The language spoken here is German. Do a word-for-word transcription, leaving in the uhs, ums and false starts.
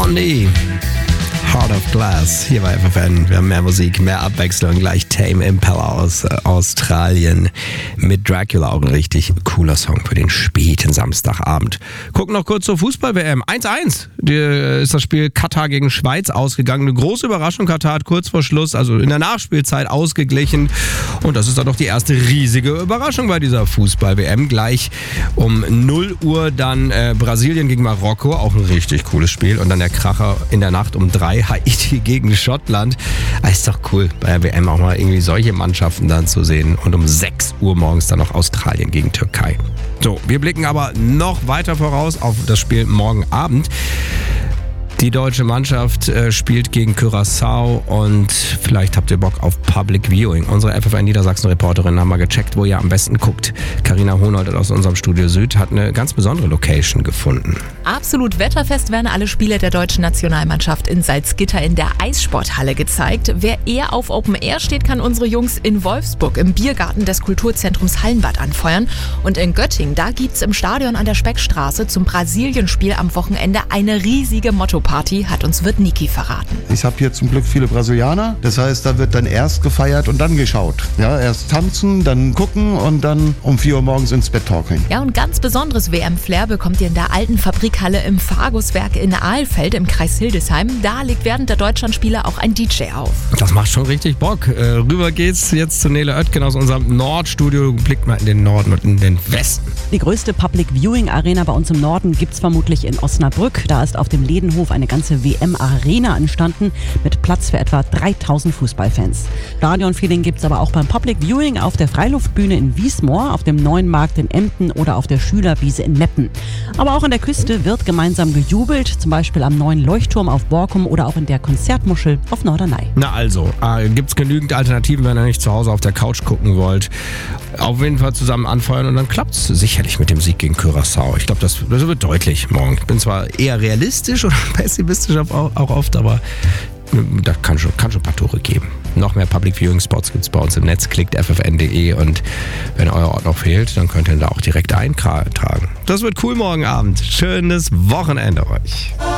Blondie. Heart of Glass, hier bei F F N. Wir haben mehr Musik, mehr Abwechslung. Gleich Tame Impala aus äh, Australien mit Dracula. Auch ein richtig cooler Song für den späten Samstagabend. Gucken noch kurz zur Fußball-W M. eins eins Die, äh, ist das Spiel Katar gegen Schweiz ausgegangen. Eine große Überraschung. Katar hat kurz vor Schluss, also in der Nachspielzeit, ausgeglichen. Und das ist dann doch die erste riesige Überraschung bei dieser Fußball-W M. Gleich um null Uhr dann äh, Brasilien gegen Marokko. Auch ein richtig cooles Spiel. Und dann der Kracher in der Nacht um drei. Haiti gegen Schottland. Ah, ist doch cool, bei der W M auch mal irgendwie solche Mannschaften dann zu sehen. Und um sechs Uhr morgens dann noch Australien gegen Türkei. So, wir blicken aber noch weiter voraus auf das Spiel morgen Abend. Die deutsche Mannschaft äh, spielt gegen Curaçao und vielleicht habt ihr Bock auf Public Viewing. Unsere F F N Niedersachsen-Reporterin haben mal gecheckt, wo ihr am besten guckt. Carina Hohnold aus unserem Studio Süd hat eine ganz besondere Location gefunden. Absolut wetterfest werden alle Spiele der deutschen Nationalmannschaft in Salzgitter in der Eissporthalle gezeigt. Wer eher auf Open Air steht, kann unsere Jungs in Wolfsburg im Biergarten des Kulturzentrums Hallenbad anfeuern. Und in Göttingen, da gibt's im Stadion an der Speckstraße zum Brasilienspiel am Wochenende eine riesige Motto-Party, hat uns Wirt Niki verraten. Ich habe hier zum Glück viele Brasilianer. Das heißt, da wird dann erst gefeiert und dann geschaut. Ja, erst tanzen, dann gucken und dann um vier Uhr morgens ins Bett torkeln. Ja, und ganz besonderes W M-Flair bekommt ihr in der alten Fabrikhalle im Farguswerk in Ahlfeld im Kreis Hildesheim. Da legt während der Deutschlandspiele auch ein D J auf. Das macht schon richtig Bock. Äh, rüber geht's jetzt zu Nele Oetken aus unserem Nordstudio. Blickt mal in den Norden und in den Westen. Die größte Public Viewing Arena bei uns im Norden gibt's vermutlich in Osnabrück. Da ist auf dem Ledenhof eine ganze W M-Arena entstanden mit Platz für etwa dreitausend Fußballfans. Stadionfeeling gibt's aber auch beim Public Viewing auf der Freiluftbühne in Wiesmoor, auf dem Neuen Markt in Emden oder auf der Schülerwiese in Meppen. Aber auch an der Küste wird gemeinsam gejubelt, zum Beispiel am neuen Leuchtturm auf Borkum oder auch in der Konzertmuschel auf Norderney. Na also, äh, gibt's genügend Alternativen, wenn ihr nicht zu Hause auf der Couch gucken wollt. Auf jeden Fall zusammen anfeuern und dann klappt's sicherlich mit dem Sieg gegen Curaçao. Ich glaube, das, das wird deutlich morgen. Ich bin zwar eher realistisch oder pessimistisch auch, auch oft, aber da kann schon, kann schon ein paar Tore geben. Noch mehr Public Viewing Spots gibt's bei uns im Netz. Klickt f f n punkt d e und wenn euer Ort noch fehlt, dann könnt ihr ihn da auch direkt eintragen. Das wird cool morgen Abend. Schönes Wochenende euch.